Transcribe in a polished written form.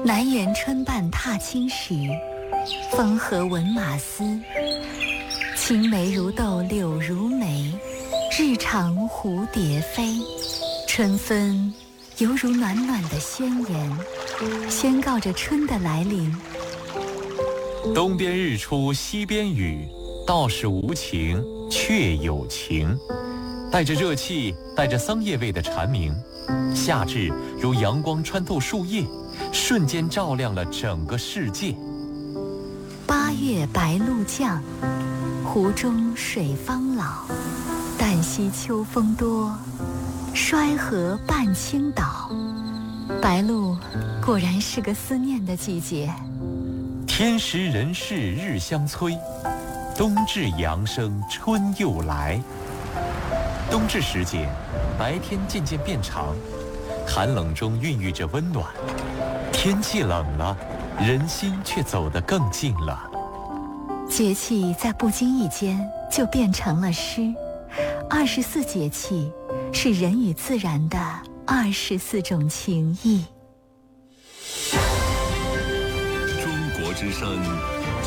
南园春半踏青时，风和闻马嘶。青梅如豆柳如眉，日长蝴蝶飞。春分犹如暖暖的宣言，宣告着春的来临。 东边日出西边雨，道是无晴却有晴。带着热气，带着桑叶味的蝉鸣，夏至如阳光穿透树叶，瞬间照亮了整个世界。 8月白露降，湖中水方老。旦夕秋风多，衰河半倾倒。白露果然是个思念的季节。 天时人事日相催，冬至阳生春又来。冬至时节，白天渐渐变长，寒冷中孕育着温暖。天气冷了，人心却走得更近了。 节气在不经意间就变成了诗。24节气是人与自然的24种情谊。 中国之声